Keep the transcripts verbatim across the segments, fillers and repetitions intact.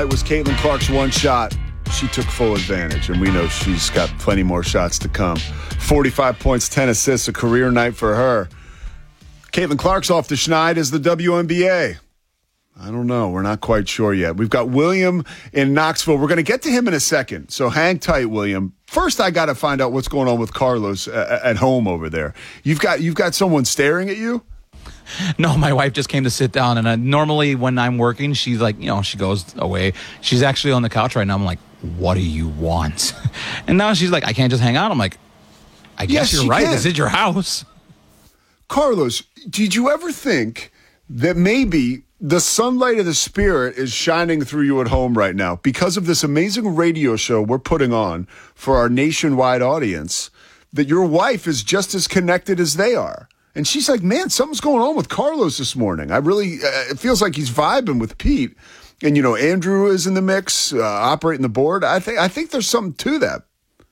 It was Caitlin Clark's one shot. She took full advantage, and we know she's got plenty more shots to come. forty-five points, ten assists, a career night for her. Caitlin Clark's off the schneid as the W N B A. I don't know. We're not quite sure yet. We've got William in Knoxville. We're going to get to him in a second, so hang tight, William. First, I got to find out what's going on with Carlos uh, at home over there. You've got you've got someone staring at you? No, my wife just came to sit down, and uh, normally when I'm working, she's like, you know, she goes away. She's actually on the couch right now. I'm like, what do you want? And now she's like, I can't just hang out. I'm like, I guess Yes, you're you right. can. This is your house. Carlos, did you ever think that maybe the sunlight of the Spirit is shining through you at home right now because of this amazing radio show we're putting on for our nationwide audience, that your wife is just as connected as they are? And she's like, man, something's going on with Carlos this morning. I really, uh, it feels like he's vibing with Pete. And, you know, Andrew is in the mix, uh, operating the board. I think, I think there's something to that.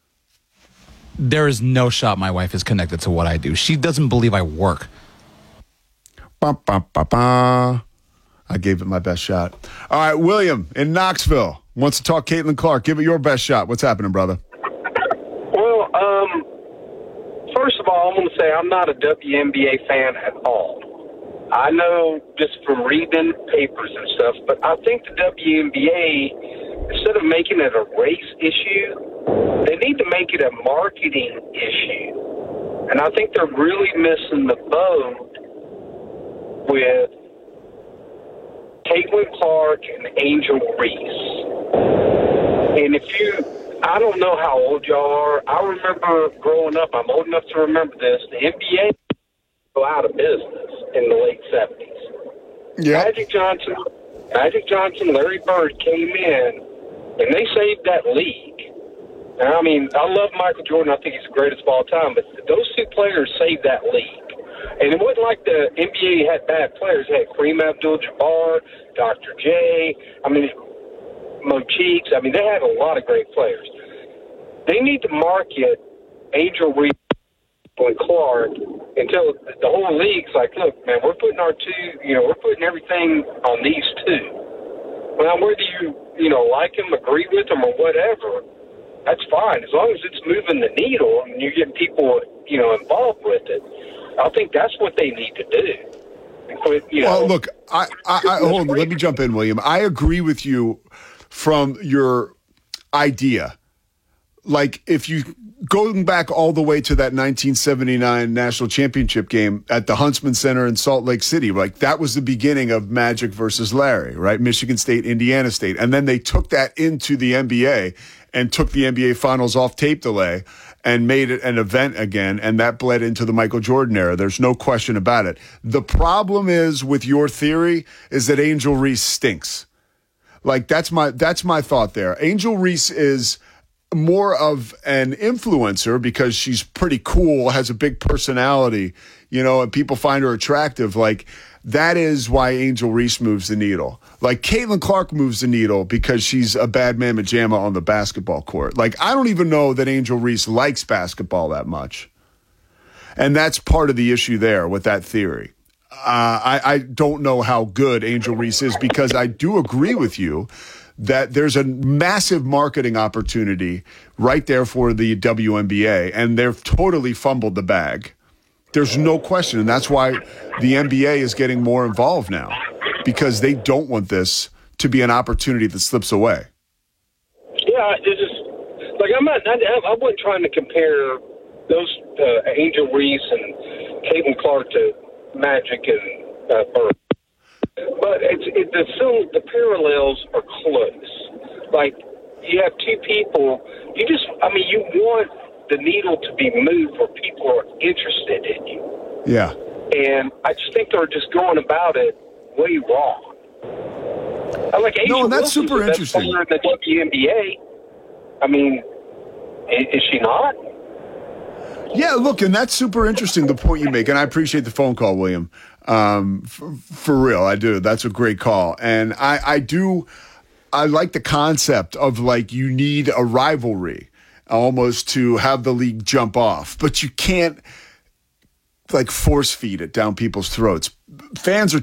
There is no shot my wife is connected to what I do. She doesn't believe I work. Ba, ba, ba, ba. I gave it my best shot. All right, William in Knoxville wants to talk Caitlin Clark. Give it your best shot. What's happening, brother? Well, um, first of all, I'm going to say I'm not a W N B A fan at all. I know just from reading papers and stuff, but I think the W N B A, instead of making it a race issue, they need to make it a marketing issue. And I think they're really missing the boat with Caitlin Clark and Angel Reese. And if you, I don't know how old y'all are. I remember growing up, I'm old enough to remember this, the N B A go out of business in the late seventies. Yeah. Magic Johnson, Magic Johnson, Larry Bird came in, and they saved that league. And I mean, I love Michael Jordan. I think he's the greatest of all time. But those two players saved that league. And it wasn't like the N B A had bad players. They had Kareem Abdul-Jabbar, Doctor J, I mean, Mo Cheeks. I mean, they had a lot of great players. They need to market Angel Reese and Clark until the whole league's like, look, man, we're putting our two, you know, we're putting everything on these two. Well, whether you, you know, like them, agree with them, or whatever, that's fine. As long as it's moving the needle and you're getting people, you know, involved with it, I think that's what they need to do. Quit, you know, Well, look, I, I, I hold on. Let me jump in, William. I agree with you from your idea. Like, if you going back all the way to that nineteen seventy-nine national championship game at the Huntsman Center in Salt Lake City, like that was the beginning of Magic versus Larry, right? Michigan State, Indiana State. And then they took that into the N B A and took the N B A Finals off tape delay and made it an event again, and that bled into the Michael Jordan era. There's no question about it. The problem is with your theory is that Angel Reese stinks. Like, that's my that's my thought there. Angel Reese is more of an influencer because she's pretty cool, has a big personality, you know, and people find her attractive. Like, that is why Angel Reese moves the needle. Like, Caitlin Clark moves the needle because she's a bad mamma jamma on the basketball court. Like, I don't even know that Angel Reese likes basketball that much. And that's part of the issue there with that theory. Uh, I, I don't know how good Angel Reese is, because I do agree with you that there's a massive marketing opportunity right there for the W N B A, and they've totally fumbled the bag. There's no question, and that's why the N B A is getting more involved now, because they don't want this to be an opportunity that slips away. Yeah, it's just like I'm not. I, I wasn't trying to compare those uh, Angel Reese and Caitlin Clark to Magic and uh, Bird. But it's it, the film, the parallels are close. Like, you have two people. You just, I mean, you want the needle to be moved where people are interested in you. Yeah. And I just think they're just going about it way wrong. I like Angel No, and that's Wilson's super the best interesting. player in the W N B A. I mean, is, is she not? Yeah, look, and that's super interesting, the point you make, and I appreciate the phone call, William. Um, for, for real, I do. That's a great call. And I, I do, I like the concept of, like, you need a rivalry almost to have the league jump off, but you can't, like, force feed it down people's throats. Fans are